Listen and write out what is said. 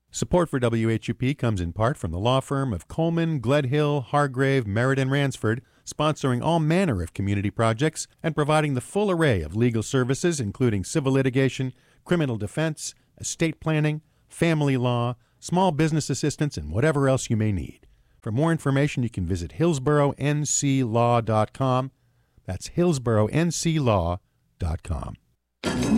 Support for WHUP comes in part from the law firm of Coleman, Gledhill, Hargrave, Merritt, and Ransford, sponsoring all manner of community projects and providing the full array of legal services, including civil litigation, criminal defense, estate planning, family law, small business assistance, and whatever else you may need. For more information, you can visit hillsboroughnclaw.com. That's hillsboroughnclaw.com.